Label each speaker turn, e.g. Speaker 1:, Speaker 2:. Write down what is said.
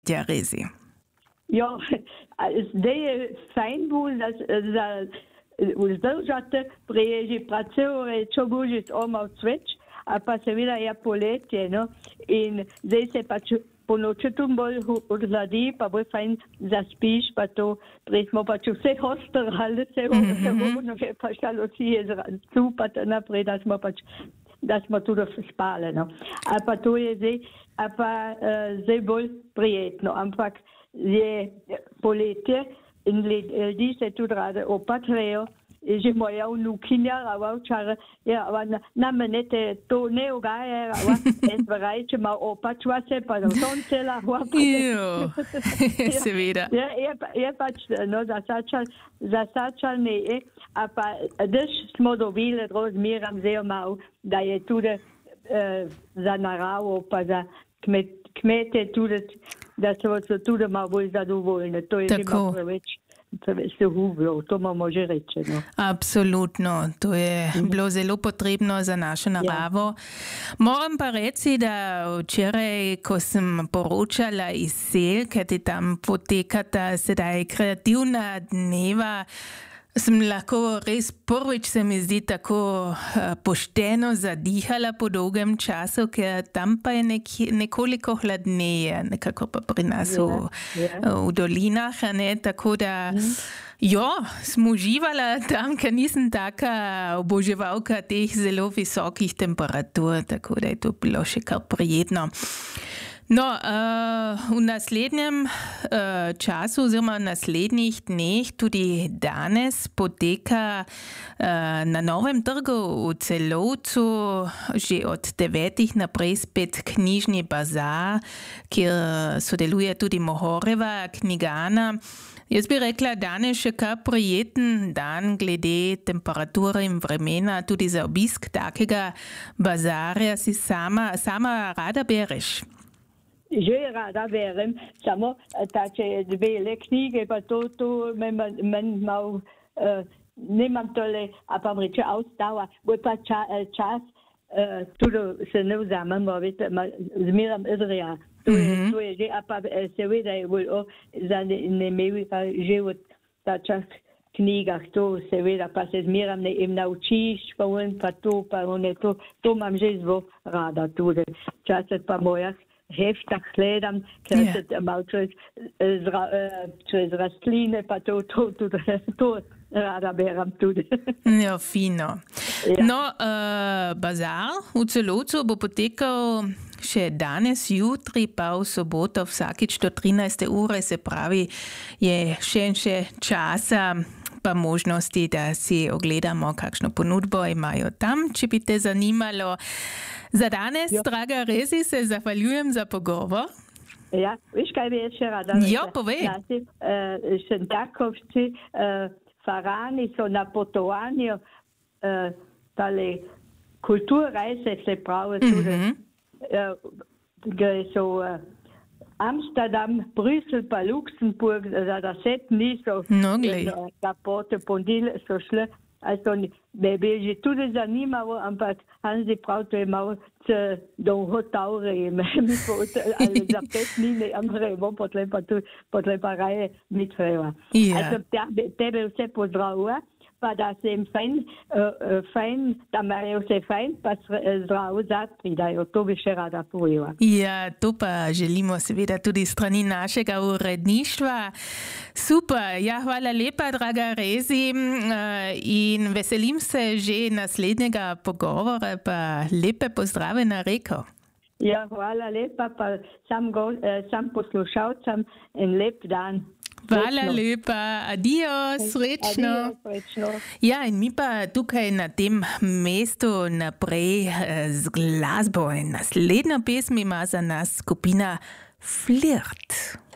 Speaker 1: Katja Rezi.
Speaker 2: Ja, det je fajn bilo, da vzdržate priježi pracuje, čo božič omal cveč, a pa seveda je poletje, no, in zdaj se pač po noči tu bolj odhladi, pa bolj fajn zaspiš, pa to, prej smo pač vse hostrali, se hovno je pa šalo si je tu, pa to naprej, da smo tudi spali, no. A pa to je zdaj bolj prijetno, ampak je poletje in ljudi se tudi rade opatrejo. Že moja vnukinja, včeraj, na mene to ne ugaja, en vraj, če ima opačva se, pa da sonce lahko.
Speaker 1: Seveda.
Speaker 2: Je pač, no, zasačal ne je, a pa dež smo dobili rozmeram zelo malo, da je tudi za naravo, pa za kmete tudi, da so tudi malo bolj zadovoljni. To je že malo preveč. To moramo že reči. No.
Speaker 1: Absolutno, to je bilo zelo potrebno za našo naravo. Moram pa reči, da včeraj, ko sem poročala iz sel, kajti tam potekata sedaj kreativna dneva, sem lahko res prvič, se mi zdi, tako pošteno zadihala po dolgem času, ker tam pa je nekoliko hladneje, nekako pa pri nas v dolinah, ne, tako da sem uživala tam, ker nisem taka oboževalka teh zelo visokih temperatur, tako da je to bilo še kar prijetno. No, v naslednjem času oziroma v naslednjih dneh, tudi danes, poteka na Novem trgu v Celovcu že od 9 naprej spet knjižni bazar, kjer sodeluje tudi Mohoreva knjigana. Jaz bi rekla, danes še kar prijeten dan glede temperature in vremena, tudi za obisk takega bazarja si sama rada bereš.
Speaker 2: Že rada berem, samo tače dve knjige, pa to men malo, nemam tole, a pa reče, avstava, bo pa čas, tudi se ne vzamem, zmeram Izraja. To je že, a pa seveda je bolj za nemeli, pa že v tačah knjigah, to seveda, pa se zmeram ne im naučiš, pa to, to mam že zelo rada tudi. Časet pa mojah heftah gledam, ker se malo čez rastline, pa to rada beram tudi.
Speaker 1: Ja, fino. Ja. No, bazar v Celovcu bo potekal še danes, jutri, pa v soboto vsakič do 13. ure, se pravi, je še časa pa možnosti, da si ogledamo, kakšno ponudbo imajo tam, če bi te zanimalo. Za danes, draga Rezi, se zahvaljujem za pogovor.
Speaker 2: Ja, viš, kaj bi še rada?
Speaker 1: Ja, povej.
Speaker 2: Šentakovci, farani so na potovanju, tale kulturreise se pravi tudi, gre so Amsterdam, Brüssel, pa Luxemburg, za 10 dni so na potopondil so šle. Also, me bi že tudi zanimalo, ampak Hansi prav, to je malo dolgo taure, ali za 5 dni ne gremo, potem pa raje mi treba. Also, tebe vse pozdravlja, pa da se jim fajn, da imajo vse fajn, pa zdravo pridajo. To bi še rada povedala.
Speaker 1: Ja, to pa želimo seveda tudi strani našega uredništva. Super, ja, hvala lepa, draga Rezi, in veselim se že naslednjega pogovora, pa lepe pozdrave na Reko.
Speaker 2: Ja, hvala lepa, pa sam poslušalcem en lep dan.
Speaker 1: Hvala lepa, adijo, srečno. Ja, in mi pa tukaj na tem mestu naprej z glasbo. In naslednja pesm ima za nas skupina Flirt.